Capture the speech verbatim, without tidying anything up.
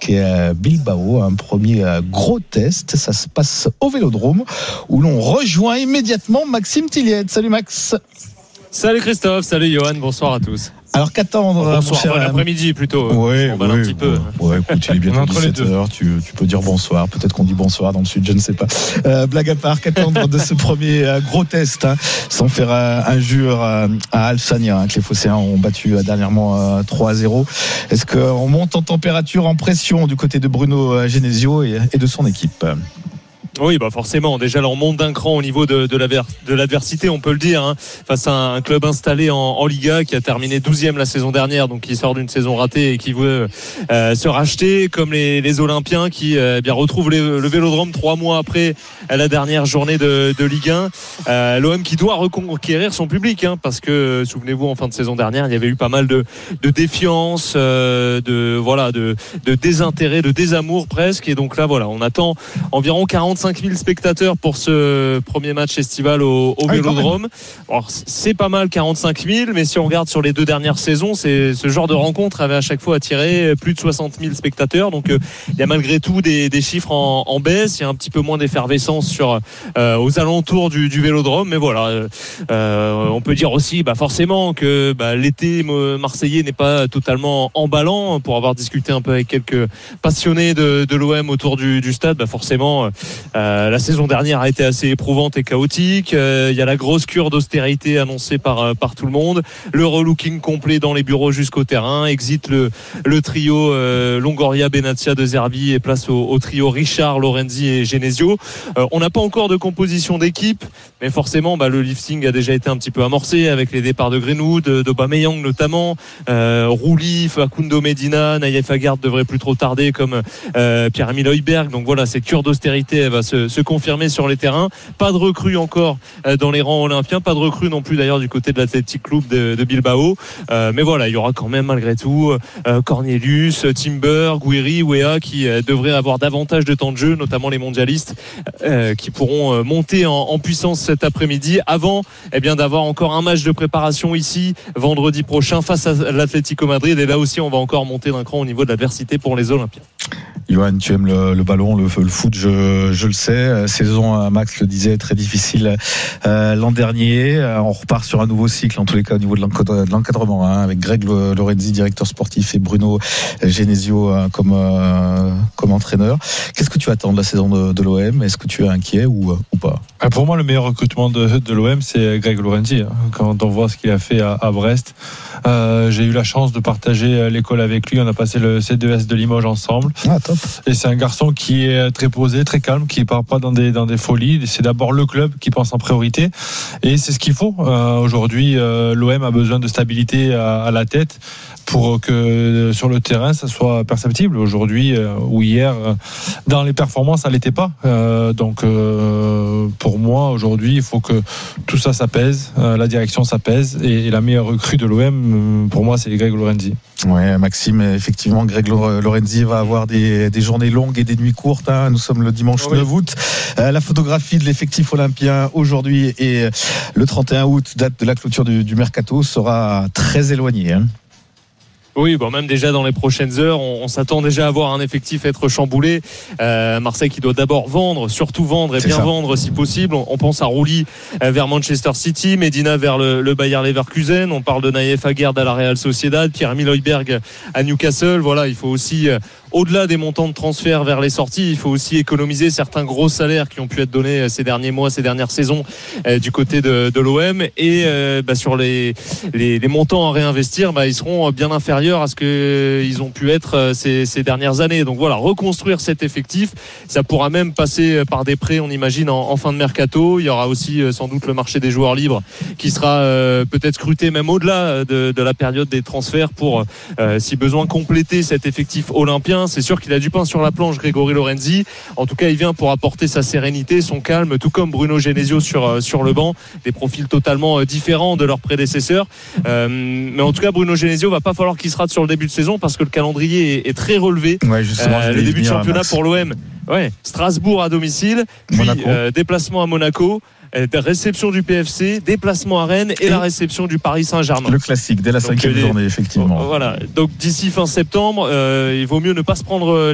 et Bilbao. Un premier gros test, ça se passe au Vélodrome où l'on rejoint immédiatement Maxime Tilliette. Salut Max. Salut Christophe, salut Johan, bonsoir à tous. Alors qu'attendre, bonsoir, bon l'après-midi plutôt. Oui, on va oui, un petit peu. Ouais, écoute, il est bientôt dix-sept heures, tu, tu peux dire bonsoir. Peut-être qu'on dit bonsoir dans le sud, je ne sais pas. Euh, blague à part, qu'attendre de ce premier euh, gros test, hein, sans faire euh, injure euh, à Alsania, hein, que les Phocéens ont battu euh, dernièrement euh, trois à zéro. Est-ce qu'on monte en température, en pression du côté de Bruno Genesio et, et de son équipe ? Oui, bah forcément. Déjà, là, on monte d'un cran au niveau de, de, de l'adversité, on peut le dire, hein, face à un club installé en, en Liga qui a terminé douzième la saison dernière, donc qui sort d'une saison ratée et qui veut euh, se racheter, comme les, les Olympiens qui euh, eh bien retrouvent les, le Vélodrome trois mois après la dernière journée de, de Ligue un. Euh, L'O M qui doit reconquérir son public, hein, parce que souvenez-vous, en fin de saison dernière, il y avait eu pas mal de, de défiance, euh, de voilà, de, de désintérêt, de désamour presque. Et donc là, voilà, on attend environ quarante-cinq mille spectateurs pour ce premier match estival au, au Vélodrome. Alors, c'est pas mal quarante-cinq mille, mais si on regarde sur les deux dernières saisons, c'est, ce genre de rencontre avait à chaque fois attiré plus de soixante mille spectateurs. Donc euh, il y a malgré tout des, des chiffres en, en baisse. Il y a un petit peu moins d'effervescence sur, euh, aux alentours du, du Vélodrome. Mais voilà, euh, on peut dire aussi bah, forcément que bah, l'été marseillais n'est pas totalement emballant. Pour avoir discuté un peu avec quelques passionnés de, de l'O M autour du, du stade, bah, forcément Euh, la saison dernière a été assez éprouvante et chaotique. Il euh, y a la grosse cure d'austérité annoncée par, euh, par tout le monde. Le relooking complet dans les bureaux jusqu'au terrain. Exit le, le trio euh, Longoria, Benazia, De Zerbi et place au, au trio Richard, Lorenzi et Genesio. Euh, on n'a pas encore de composition d'équipe, mais forcément bah, le lifting a déjà été un petit peu amorcé avec les départs de Greenwood, d'Aubameyang notamment, euh, Rouli, Facundo Medina, Naïef Aguerd devrait plus trop tarder comme euh, Pierre-Emile Højbjerg. Donc voilà, cette cure d'austérité elle va se, se confirmer sur les terrains. Pas de recrues encore euh, dans les rangs olympiens, pas de recrues non plus d'ailleurs du côté de l'Athletic Club de, de Bilbao. Euh, mais voilà, il y aura quand même malgré tout euh, Cornelius, Timber, Guiri, Wea qui euh, devraient avoir davantage de temps de jeu, notamment les mondialistes euh, qui pourront euh, monter en, en puissance cet après-midi avant eh bien, d'avoir encore un match de préparation ici vendredi prochain face à l'Atlético Madrid. Et là aussi, on va encore monter d'un cran au niveau de l'adversité pour les Olympiens. Johan, tu aimes le, le ballon, le, le foot, je, je le sais. Saison, Max le disait, très difficile euh, l'an dernier. On repart sur un nouveau cycle, en tous les cas, au niveau de l'encadrement, hein, avec Greg Lorenzi, directeur sportif, et Bruno Genesio euh, comme, euh, comme entraîneur. Qu'est-ce que tu attends de la saison de, de l'O M ? Est-ce que tu es inquiet ou, ou pas ? Pour moi, le meilleur recrutement de, de l'O M, c'est Greg Lorenzi. Quand on voit ce qu'il a fait à, à Brest, euh, j'ai eu la chance de partager l'école avec lui. On a passé le C deux S de Limoges ensemble. Ah, top. Et c'est un garçon qui est très posé, très calme, qui ne part pas dans des, dans des folies. C'est d'abord le club qui pense en priorité. Et c'est ce qu'il faut. Euh, aujourd'hui, euh, l'O M a besoin de stabilité à, à la tête pour que sur le terrain, ça soit perceptible. Aujourd'hui euh, ou hier, euh, dans les performances, ça ne l'était pas. Euh, donc, euh, pour moi, aujourd'hui, il faut que tout ça s'apaise, euh, la direction s'apaise. Et, et la meilleure recrue de l'O M, pour moi, c'est Greg Lorenzi. Ouais, Maxime, effectivement, Greg Lorenzi va avoir des, des journées longues et des nuits courtes. Hein. Nous sommes le dimanche oui. neuf août. Euh, la photographie de l'effectif olympien aujourd'hui et le trente et un août, date de la clôture du, du mercato, sera très éloignée. Hein. Oui, bon, même déjà dans les prochaines heures, on, on s'attend déjà à voir un effectif être chamboulé. Euh, Marseille qui doit d'abord vendre, surtout vendre et C'est bien ça. vendre si possible. On, on pense à Rouli vers Manchester City, Medina vers le, le Bayer Leverkusen. On parle de Naïef Aguerd à la Real Sociedad, Pierre-Emile Højbjerg à Newcastle. Voilà, il faut aussi, euh, au-delà des montants de transfert vers les sorties, il faut aussi économiser certains gros salaires qui ont pu être donnés ces derniers mois, ces dernières saisons euh, du côté de, de l'O M. Et euh, bah, sur les, les, les montants à réinvestir, bah, ils seront bien inférieurs à ce qu'ils ont pu être ces, ces dernières années. Donc voilà, reconstruire cet effectif, ça pourra même passer par des prêts, on imagine, en, en fin de mercato. Il y aura aussi sans doute le marché des joueurs libres qui sera euh, peut-être scruté même au-delà de, de la période des transferts pour, euh, si besoin, compléter cet effectif olympien. C'est sûr qu'il a du pain sur la planche, Grégory Lorenzi. En tout cas, il vient pour apporter sa sérénité, son calme, tout comme Bruno Genesio sur, sur le banc. Des profils totalement différents de leurs prédécesseurs. Euh, mais en tout cas, Bruno Genesio va pas falloir qu'il se rate sur le début de saison parce que le calendrier est, est très relevé. Ouais, justement, euh, le début de championnat pour l'O M. Ouais, Strasbourg à domicile, puis euh, déplacement à Monaco, euh, réception du P F C, déplacement à Rennes et, et la réception du Paris Saint-Germain. Le classique dès la cinquième journée, effectivement. Voilà. Donc d'ici fin septembre, euh, il vaut mieux ne pas se prendre